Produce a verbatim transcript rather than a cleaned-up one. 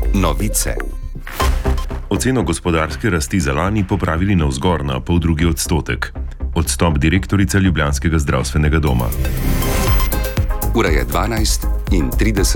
Novice. Oceno gospodarske rasti za lani popravili navzgor na poldrugi odstotek. Odstop direktorice ljubljanskega zdravstvenega doma. Ura je dvanajst in trideset.